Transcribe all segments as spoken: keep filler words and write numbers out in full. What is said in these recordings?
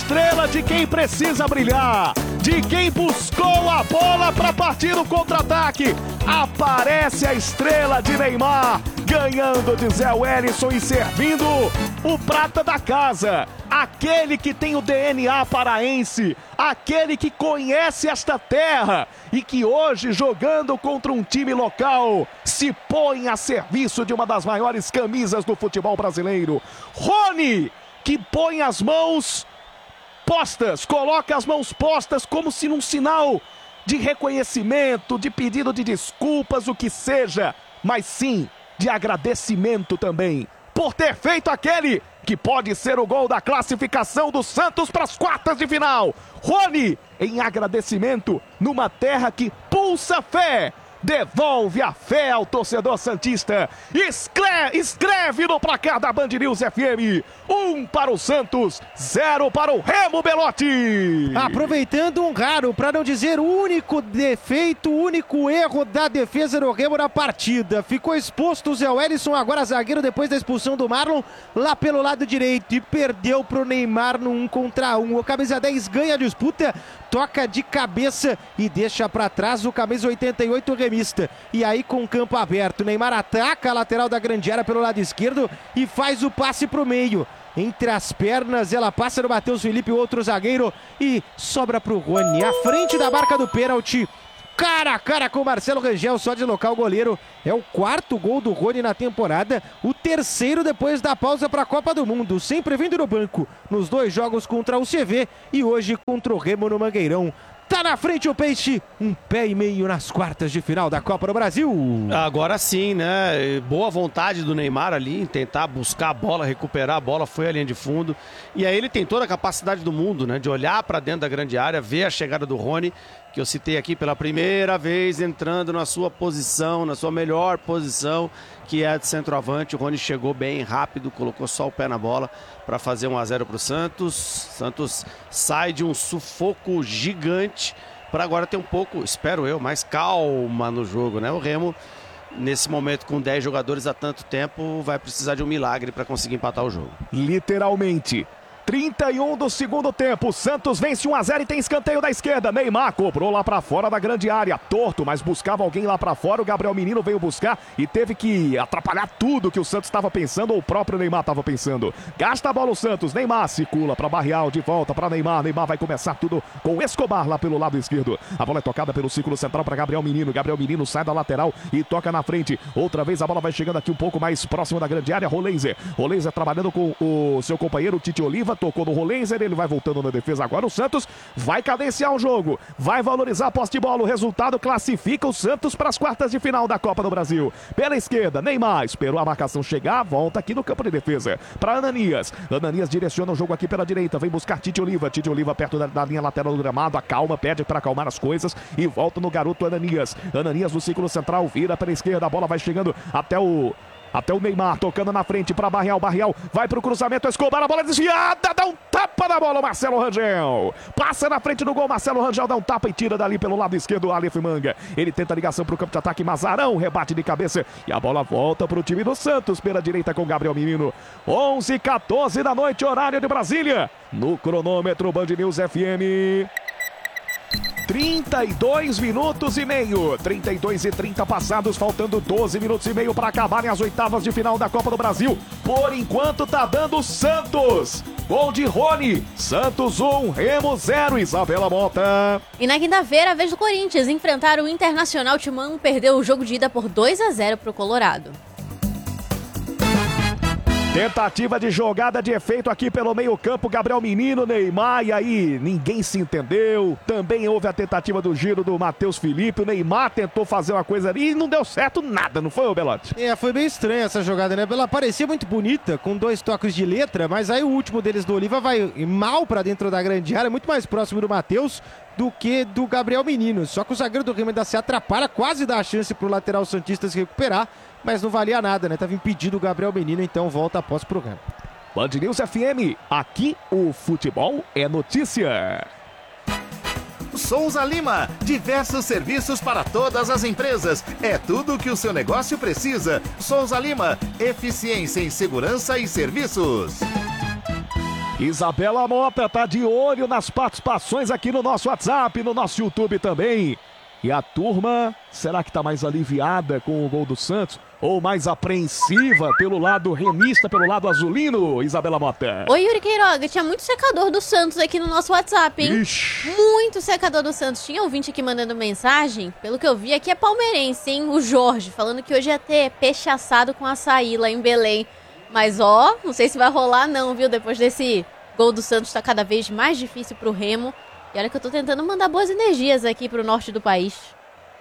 estrela de quem precisa brilhar, de quem buscou a bola para partir no contra-ataque. Aparece a estrela de Neymar, ganhando de Zé Wellison e servindo o prata da casa. Aquele que tem o D N A paraense, aquele que conhece esta terra e que hoje, jogando contra um time local, se põe a serviço de uma das maiores camisas do futebol brasileiro. Rony, que põe as mãos postas, coloca as mãos postas como se num sinal de reconhecimento, de pedido de desculpas, o que seja, mas sim de agradecimento também, por ter feito aquele que pode ser o gol da classificação do Santos para as quartas de final. Rony, em agradecimento, numa terra que pulsa fé, devolve a fé ao torcedor santista. Escreve, escreve no placar da Band News F M. Um para o Santos, zero para o Remo Belotti. Aproveitando um raro, para não dizer único defeito, único erro da defesa do Remo na partida. Ficou exposto o Zé Wellison, agora zagueiro, depois da expulsão do Marlon, lá pelo lado direito. E perdeu pro Neymar no um contra um. O camisa dez ganha a disputa, toca de cabeça e deixa para trás o camisa oitenta e oito remista. E aí, com o campo aberto, Neymar ataca a lateral da grande área pelo lado esquerdo e faz o passe pro meio. Entre as pernas, ela passa no Matheus Felipe, o outro zagueiro, e sobra pro Rony. À frente da barca do pênalti, cara a cara com o Marcelo Rangel, só deslocar o goleiro. É o quarto gol do Rony na temporada, o terceiro depois da pausa para a Copa do Mundo, sempre vindo no banco nos dois jogos contra o C V e hoje contra o Remo no Mangueirão. Tá na frente o Peixe, um pé e meio nas quartas de final da Copa do Brasil. Agora sim, né? Boa vontade do Neymar ali em tentar buscar a bola, recuperar a bola, foi a linha de fundo. E aí ele tem toda a capacidade do mundo, né? De olhar para dentro da grande área, ver a chegada do Rony, que eu citei aqui pela primeira vez, entrando na sua posição, na sua melhor posição, que é a de centroavante. O Rony chegou bem rápido, colocou só o pé na bola para fazer um a zero para o Santos. Santos sai de um sufoco gigante para agora ter um pouco, espero eu, mais calma no jogo, né? O Remo, nesse momento, com dez jogadores há tanto tempo, vai precisar de um milagre para conseguir empatar o jogo. Literalmente. trinta e um do segundo tempo, Santos vence um a zero e tem escanteio da esquerda. Neymar cobrou lá pra fora da grande área, torto, mas buscava alguém lá pra fora. O Gabriel Menino veio buscar e teve que atrapalhar tudo que o Santos estava pensando, ou o próprio Neymar estava pensando. Gasta a bola o Santos, Neymar circula pra Barreal, de volta pra Neymar. Neymar vai começar tudo com o Escobar lá pelo lado esquerdo. A bola é tocada pelo círculo central pra Gabriel Menino. Gabriel Menino sai da lateral e toca na frente. Outra vez a bola vai chegando aqui um pouco mais próximo da grande área. Rolenzer, Rolenzer trabalhando com o seu companheiro Tite Oliva. Tocou no Rolenzer, ele vai voltando na defesa agora. O Santos vai cadenciar o jogo, vai valorizar a posse de bola. O resultado classifica o Santos para as quartas de final da Copa do Brasil. Pela esquerda, Neymar esperou a marcação chegar, volta aqui no campo de defesa para Ananias. Ananias direciona o jogo aqui pela direita, vem buscar Tite Oliva. Tite Oliva perto da, da linha lateral do gramado, acalma, pede para acalmar as coisas e volta no garoto Ananias. Ananias no círculo central, vira pela esquerda, a bola vai chegando até o Até o Neymar, tocando na frente para Barreal. Barreal vai para o cruzamento, Escobar, a bola desviada, dá um tapa na bola, Marcelo Rangel. Passa na frente do gol, Marcelo Rangel dá um tapa e tira dali pelo lado esquerdo o Aleph Manga. Ele tenta a ligação para o campo de ataque, Mazarão rebate de cabeça e a bola volta para o time do Santos pela direita com Gabriel Menino. onze e quatorze da noite, horário de Brasília. No cronômetro Band News F M. trinta e dois minutos e meio, trinta e dois e trinta passados, faltando doze minutos e meio para acabarem as oitavas de final da Copa do Brasil. Por enquanto tá dando Santos. Gol de Rony, Santos um, Remo zero, Isabela Mota. E na quinta-feira, a vez do Corinthians enfrentar o Internacional. Timão perdeu o jogo de ida por dois a zero pro Colorado. Tentativa de jogada de efeito aqui pelo meio campo, Gabriel Menino, Neymar, e aí ninguém se entendeu. Também houve a tentativa do giro do Matheus Felipe, o Neymar tentou fazer uma coisa ali e não deu certo nada, não foi, ô Belotti? É, foi bem estranha essa jogada, né? Ela parecia muito bonita, com dois toques de letra, mas aí o último deles do Oliva vai mal pra dentro da grande área, muito mais próximo do Matheus do que do Gabriel Menino. Só que o zagueiro do Remo ainda se atrapalha, quase dá a chance pro lateral santista se recuperar, mas não valia nada, né? Tava impedido o Gabriel Menino, então volta após o programa. Band News F M, aqui o futebol é notícia. Souza Lima, diversos serviços para todas as empresas. É tudo o que o seu negócio precisa. Souza Lima, eficiência em segurança e serviços. Isabela Mota tá de olho nas participações aqui no nosso WhatsApp, no nosso YouTube também. E a turma, será que tá mais aliviada com o gol do Santos? Ou mais apreensiva pelo lado remista, pelo lado azulino, Isabela Mota? Oi, Yuri Queiroga, tinha muito secador do Santos aqui no nosso WhatsApp, hein? Ixi. Muito secador do Santos. Tinha ouvinte aqui mandando mensagem, pelo que eu vi aqui é palmeirense, hein? O Jorge, falando que hoje ia ter peixe assado com açaí lá em Belém. Mas ó, não sei se vai rolar não, viu? Depois desse gol do Santos tá cada vez mais difícil pro Remo. E olha que eu tô tentando mandar boas energias aqui pro norte do país.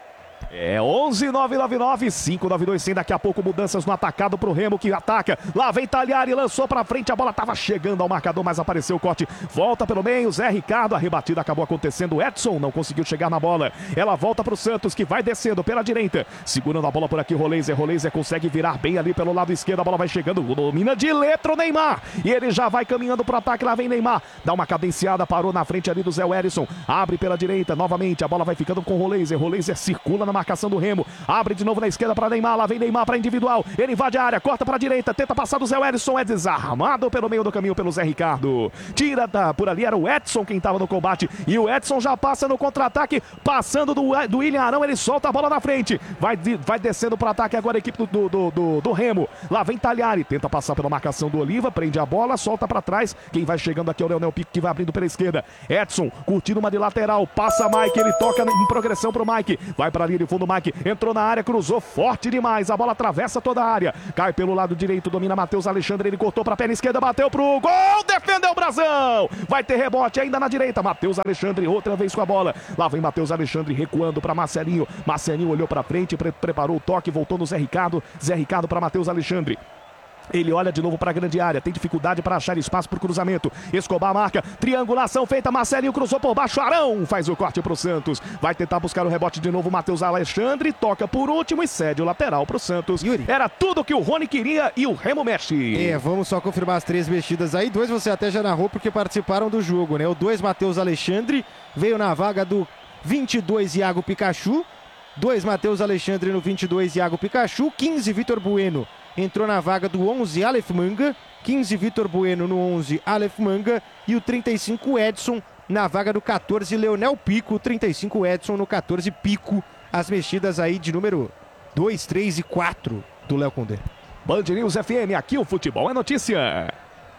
É onze nove nove nove cinco nove dois zero zero. Daqui a pouco mudanças no atacado pro Remo que ataca. Lá vem Talhari, lançou pra frente. A bola tava chegando ao marcador, mas apareceu o corte. Volta pelo meio, Zé Ricardo. A rebatida acabou acontecendo. Edson não conseguiu chegar na bola. Ela volta pro Santos que vai descendo pela direita. Segurando a bola por aqui, Roleiser. Roleiser consegue virar bem ali pelo lado esquerdo. A bola vai chegando. Domina de letra o Neymar. E ele já vai caminhando pro ataque. Lá vem Neymar. Dá uma cadenciada, parou na frente ali do Zé Wellison. Abre pela direita novamente. A bola vai ficando com o Roleiser. Roleiser circula na marcação do Remo. Abre de novo na esquerda para Neymar. Lá vem Neymar para individual. Ele invade a área, corta para a direita, tenta passar do Zé Wellison. É desarmado pelo meio do caminho pelo Zé Ricardo. Tira da, por ali, era o Edson quem estava no combate. E o Edson já passa no contra-ataque, passando do, do William Arão. Ele solta a bola na frente. Vai, vai descendo para o ataque agora a equipe do, do, do, do Remo. Lá vem Talhari, tenta passar pela marcação do Oliva, prende a bola, solta para trás. Quem vai chegando aqui é o Leonel Pico que vai abrindo pela esquerda. Edson curtindo uma de lateral, passa Mike, ele toca em progressão pro Mike. Vai para a linha de fundo, Mike entrou na área, cruzou forte demais, a bola atravessa toda a área, cai pelo lado direito, domina Matheus Alexandre, ele cortou para a perna esquerda, bateu pro gol, defendeu o Brasão, vai ter rebote ainda na direita, Matheus Alexandre outra vez com a bola, lá vem Matheus Alexandre recuando para Marcelinho, Marcelinho olhou para frente, pre preparou o toque, voltou no Zé Ricardo, Zé Ricardo para Matheus Alexandre. Ele olha de novo para a grande área, tem dificuldade para achar espaço para o cruzamento. Escobar marca, triangulação feita, Marcelinho cruzou por baixo, Arão faz o corte para o Santos. Vai tentar buscar o rebote de novo, Matheus Alexandre, toca por último e cede o lateral para o Santos. Yuri. Era tudo que o Rony queria e o Remo mexe. É, vamos só confirmar as três mexidas aí. Dois você até já narrou porque participaram do jogo, né? O dois, Matheus Alexandre, veio na vaga do vinte e dois, Iago Pikachu. dois, Matheus Alexandre no vinte e dois, Iago Pikachu. quinze, Vitor Bueno. Entrou na vaga do onze, Aleph Manga. quinze, Vitor Bueno no onze, Aleph Manga. E o trinta e cinco, Edson, na vaga do catorze, Leonel Pico. trinta e cinco, Edson no catorze, Pico. As mexidas aí de número dois, três e quatro do Léo Condé. Band News F M, aqui o futebol é notícia.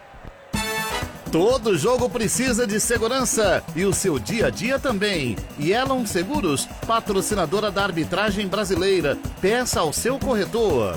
Todo jogo precisa de segurança e o seu dia a dia também. E Elon Seguros, patrocinadora da arbitragem brasileira. Peça ao seu corretor.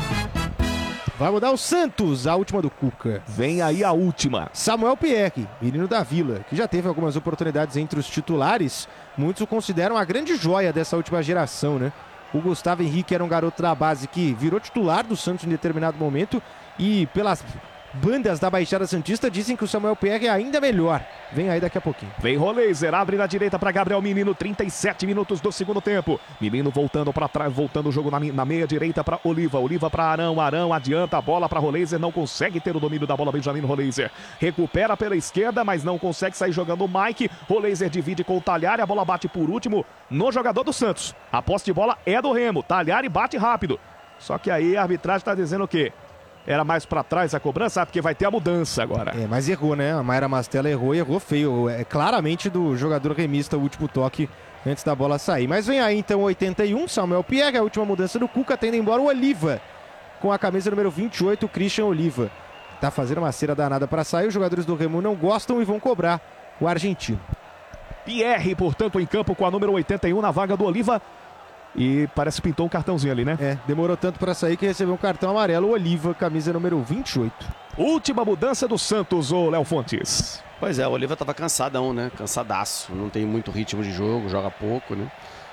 Vai mudar o Santos, a última do Cuca. Vem aí a última. Samuel Pierre, menino da Vila, que já teve algumas oportunidades entre os titulares. Muitos o consideram a grande joia dessa última geração, né? O Gustavo Henrique era um garoto da base que virou titular do Santos em determinado momento e pelas bandas da Baixada Santista dizem que o Samuel Pierre é ainda melhor. Vem aí daqui a pouquinho. Vem Roleiser, abre na direita para Gabriel Menino, trinta e sete minutos do segundo tempo. Menino voltando para trás, voltando o jogo na, na meia direita para Oliva. Oliva para Arão, Arão adianta a bola para Roleiser, não consegue ter o domínio da bola, Benjamin Roleiser. Recupera pela esquerda, mas não consegue sair jogando o Mike. Roleiser divide com o Talhari, a bola bate por último no jogador do Santos. A posse de bola é do Remo, Talhari bate rápido. Só que aí a arbitragem está dizendo o quê? Era mais pra trás a cobrança, porque vai ter a mudança agora. É, mas errou, né? A Mayra Mastella errou e errou feio. É claramente do jogador remista o último toque antes da bola sair. Mas vem aí então oitenta e um, Samuel Pierre, a última mudança do Cuca, tendo embora o Oliva. Com a camisa número vinte e oito, o Christian Oliva. Tá fazendo uma cera danada para sair, os jogadores do Remo não gostam e vão cobrar o argentino. Pierre, portanto, em campo com a número oitenta e um na vaga do Oliva. E parece que pintou um cartãozinho ali, né? É, demorou tanto para sair que recebeu um cartão amarelo. O Oliva, camisa número vinte e oito. Última mudança do Santos, ô Léo Fontes. Pois é, o Oliva tava cansadão, né? Cansadaço. Não tem muito ritmo de jogo, joga pouco, né?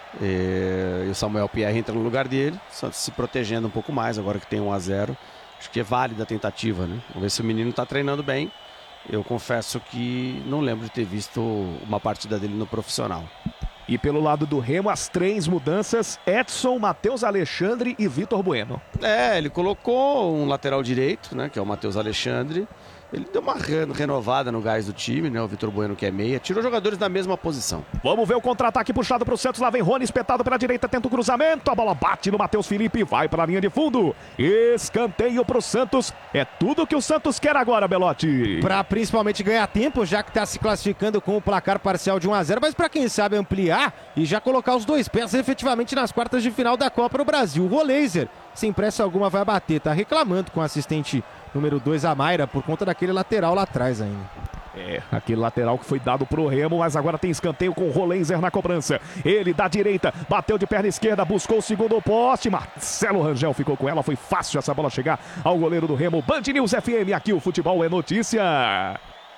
E o Samuel Pierre entra no lugar dele, só se protegendo um pouco mais agora que tem um a zero. Acho que é válida a tentativa, né? Vamos ver se o menino tá treinando bem. Eu confesso que não lembro de ter visto uma partida dele no profissional. E pelo lado do Remo, as três mudanças: Edson, Matheus Alexandre e Vitor Bueno. É, ele colocou um lateral direito, né, que é o Matheus Alexandre, Ele deu uma re- renovada no gás do time, né? O Vitor Bueno, que é meia, tirou jogadores da mesma posição. Vamos ver o contra-ataque puxado pro Santos. Lá vem Rony, espetado pela direita, tenta o cruzamento. A bola bate no Matheus Felipe, vai para a linha de fundo. Escanteio pro Santos. É tudo que o Santos quer agora, Belotti. Para principalmente ganhar tempo, já que está se classificando com o placar parcial de um a zero, mas para quem sabe ampliar e já colocar os dois pés efetivamente nas quartas de final da Copa do Brasil. O Roleiser, sem pressa alguma, vai bater. Tá reclamando com o assistente número dois, a Mayra, por conta daquele lateral lá atrás ainda. É, aquele lateral que foi dado pro Remo, mas agora tem escanteio com o Roleiser na cobrança. Ele da direita, bateu de perna esquerda, buscou o segundo poste. Marcelo Rangel ficou com ela, foi fácil essa bola chegar ao goleiro do Remo. Band News F M, aqui o futebol é notícia.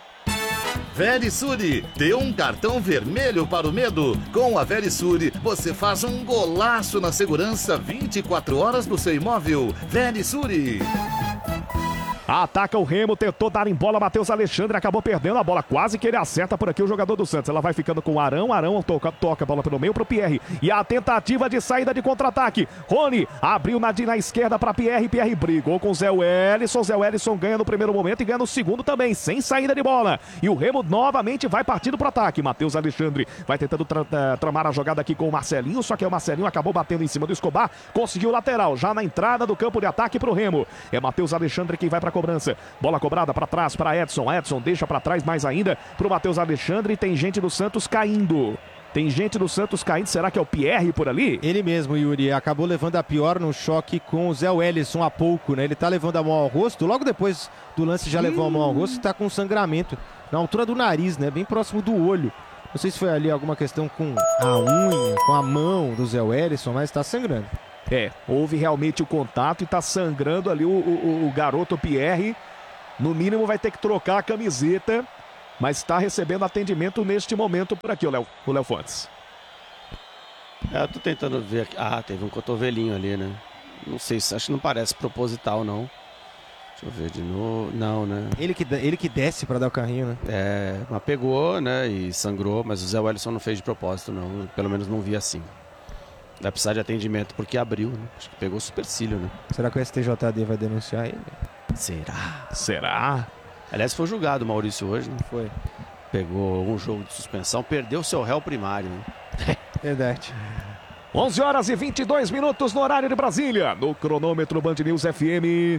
Verisure, deu um cartão vermelho para o medo. Com a Verisure, você faz um golaço na segurança vinte e quatro horas do seu imóvel. Verisure. Ataca o Remo, tentou dar em bola, Matheus Alexandre acabou perdendo a bola, quase que ele acerta por aqui o jogador do Santos. Ela vai ficando com o Arão, Arão toca, toca a bola pelo meio pro Pierre. E a tentativa de saída de contra-ataque. Rony abriu na, na esquerda para Pierre, Pierre brigou com o Zé Wellison, Zé Wellison ganha no primeiro momento e ganha no segundo também, sem saída de bola. E o Remo novamente vai partindo pro ataque. Matheus Alexandre vai tentando tra tra tramar a jogada aqui com o Marcelinho, só que o Marcelinho acabou batendo em cima do Escobar, conseguiu o lateral, já na entrada do campo de ataque pro Remo. É Matheus Alexandre quem vai pra cobrança. Bola cobrada para trás para Edson. Edson deixa para trás mais ainda para o Matheus Alexandre. E tem gente do Santos caindo. Tem gente do Santos caindo. Será que é o Pierre por ali? Ele mesmo, Yuri. Acabou levando a pior no choque com o Zé Wellison há pouco, né? Ele tá levando a mão ao rosto. Logo depois do lance já hum. levou a mão ao rosto e tá com sangramento na altura do nariz, né? Bem próximo do olho. Não sei se foi ali alguma questão com a unha, com a mão do Zé Wellison, mas tá sangrando. É, houve realmente o contato e tá sangrando ali o, o, o garoto Pierre. No mínimo vai ter que trocar a camiseta, mas está recebendo atendimento neste momento por aqui, o Léo, o Léo Fontes. É, eu tô tentando ver aqui. Ah, teve um cotovelinho ali, né? Não sei, acho que não parece proposital, não. Deixa eu ver de novo. Não, né? Ele que, ele que desce para dar o carrinho, né? É, mas pegou, né? E sangrou, mas o Zé Wellison não fez de propósito, não. Pelo menos não vi assim. Vai precisar de atendimento porque abriu, né? Acho que pegou supercílio, né? Será que o S T J D vai denunciar ele? Será? Será? Aliás, foi julgado o Maurício hoje, né? Foi. Pegou um jogo de suspensão, perdeu seu réu primário, né? Verdade. onze horas e vinte e dois minutos no horário de Brasília. No cronômetro Band News F M.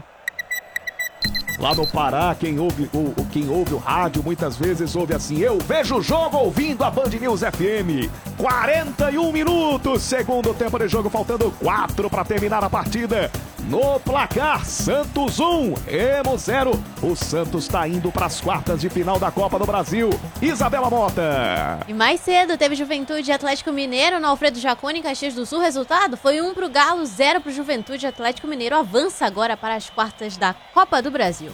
Lá no Pará, quem ouve, o, quem ouve o rádio muitas vezes ouve assim: eu vejo o jogo ouvindo a Band News F M. quarenta e um minutos, segundo tempo de jogo, faltando quatro para terminar a partida. No placar, Santos um, Remo zero. O Santos está indo para as quartas de final da Copa do Brasil. Isabela Mota. E mais cedo teve Juventude e Atlético Mineiro no Alfredo Jaconi, em Caxias do Sul. Resultado foi um para o Galo, zero para o Juventude. Atlético Mineiro avança agora para as quartas da Copa do Brasil.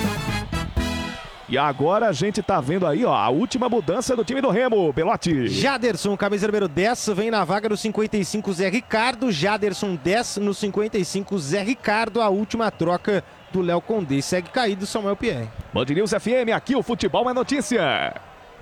E agora a gente tá vendo aí, ó, a última mudança do time do Remo, Belotti. Jaderson, camisa número dez, vem na vaga do cinquenta e cinco, Zé Ricardo. Jaderson dez no cinquenta e cinco, Zé Ricardo. A última troca do Léo Condé. Segue caído Samuel Pierre. Band News F M, aqui o futebol é notícia.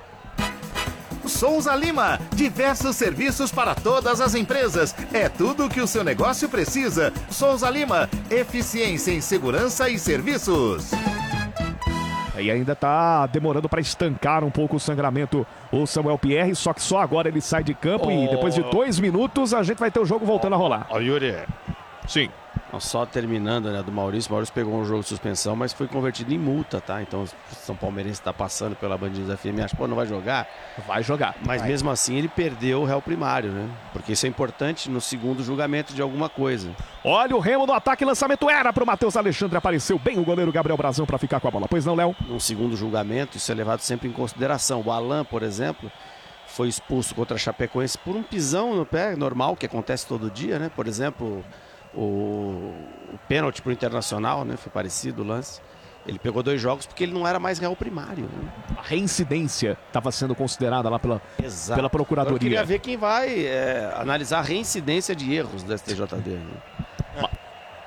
Souza Lima, diversos serviços para todas as empresas. É tudo o que o seu negócio precisa. Souza Lima, eficiência em segurança e serviços. E ainda tá demorando para estancar um pouco o sangramento o Samuel Pierre, só que só agora ele sai de campo oh. e depois de dois minutos a gente vai ter o jogo voltando oh. a rolar. Ó, oh, Yuri. Sim. Só terminando, né, do Maurício. O Maurício pegou um jogo de suspensão, mas foi convertido em multa, tá? Então o São Palmeirense tá passando pela Band News F M, acho que não vai jogar. Vai jogar. Mas vai. Mesmo assim ele perdeu o réu primário, né? Porque isso é importante no segundo julgamento de alguma coisa. Olha o Remo no ataque, lançamento era pro Matheus Alexandre, apareceu bem o goleiro Gabriel Brazão para ficar com a bola. Pois não, Léo? Num segundo julgamento, isso é levado sempre em consideração. O Alan, por exemplo, foi expulso contra a Chapecoense por um pisão no pé, normal, que acontece todo dia, né? Por exemplo, o, o pênalti pro Internacional, né? Foi parecido o lance. Ele pegou dois jogos porque ele não era mais réu primário, né? A reincidência estava sendo considerada lá pela, pela Procuradoria. Eu queria ver quem vai é, analisar a reincidência de erros do S T J D. Né?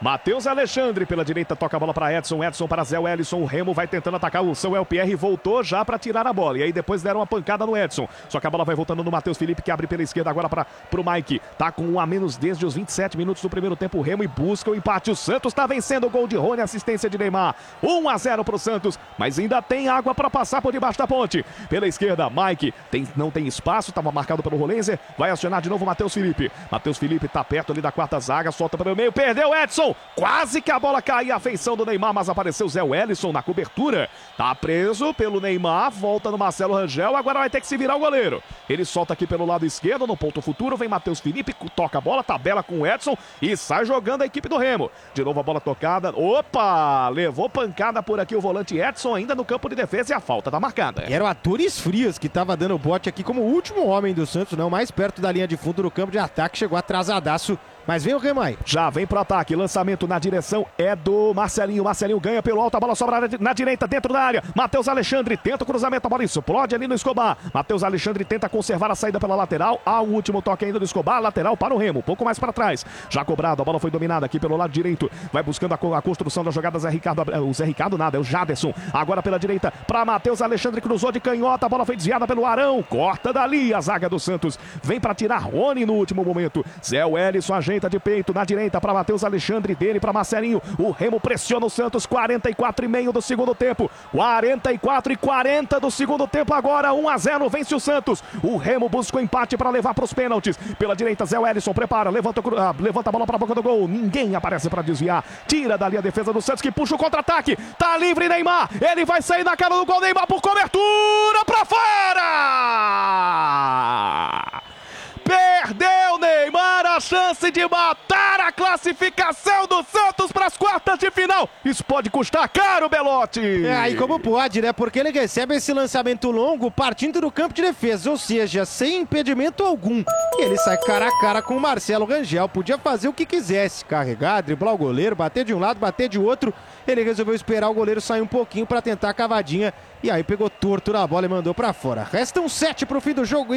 Matheus Alexandre pela direita, toca a bola para Edson, Edson para Zé Wellison, o Remo vai tentando atacar, o Samuel Pierre voltou já para tirar a bola, e aí depois deram uma pancada no Edson, só que a bola vai voltando no Matheus Felipe, que abre pela esquerda agora para o Mike, tá com um a menos desde os vinte e sete minutos do primeiro tempo, o Remo e busca o empate, o Santos tá vencendo, o gol de Rony, assistência de Neymar, um a zero pro Santos, mas ainda tem água para passar por debaixo da ponte, pela esquerda, Mike, tem, não tem espaço, estava marcado pelo Rolenzer, vai acionar de novo o Matheus Felipe, Matheus Felipe tá perto ali da quarta zaga, solta pelo meio, perdeu Edson, quase que a bola caía, a feição do Neymar, mas apareceu Zé Wellison na cobertura. Tá preso pelo Neymar, volta no Marcelo Rangel, agora vai ter que se virar o goleiro. Ele solta aqui pelo lado esquerdo, no ponto futuro, vem Matheus Felipe, toca a bola, tabela com o Edson e sai jogando a equipe do Remo. De novo a bola tocada, opa, levou pancada por aqui o volante Edson, ainda no campo de defesa e a falta tá marcada. Era o Atures Frias que tava dando bote aqui como o último homem do Santos, não, mais perto da linha de fundo do campo de ataque, chegou atrasadaço. Mas vem o Remo aí. Já vem pro ataque, lançamento na direção é do Marcelinho, Marcelinho ganha pelo alto, a bola sobra na direita, dentro da área, Matheus Alexandre tenta o cruzamento, a bola explode ali no Escobar, Matheus Alexandre tenta conservar a saída pela lateral, há o último toque ainda do Escobar, lateral para o Remo, um pouco mais para trás, já cobrado, a bola foi dominada aqui pelo lado direito, vai buscando a, a construção da jogada Zé Ricardo, o Zé Ricardo nada, é o Jaderson, agora pela direita, para Matheus Alexandre, cruzou de canhota, a bola foi desviada pelo Arão, corta dali a zaga do Santos, vem para tirar Rony no último momento, Zé Wellison ajeita de peito na direita para Matheus Alexandre, dele para Marcelinho, o Remo pressiona o Santos, quarenta e quatro e meio do segundo tempo, quarenta e quatro e quarenta do segundo tempo agora, um a zero, vence o Santos, o Remo busca o empate para levar para os pênaltis, pela direita Zé Wellison prepara, levanta, ah, levanta a bola para a boca do gol, ninguém aparece para desviar, tira dali a defesa do Santos que puxa o contra-ataque, tá livre Neymar, ele vai sair na cara do gol, Neymar por cobertura para fora! Perdeu Neymar a chance de matar a classificação do Santos para as quartas de final. Isso pode custar caro, Belotti. É, aí como pode, né? Porque ele recebe esse lançamento longo partindo do campo de defesa, ou seja, sem impedimento algum. E ele sai cara a cara com o Marcelo Rangel. Podia fazer o que quisesse, carregar, driblar o goleiro, bater de um lado, bater de outro. Ele resolveu esperar o goleiro sair um pouquinho para tentar a cavadinha. E aí pegou torto na bola e mandou para fora. Restam sete pro fim do jogo.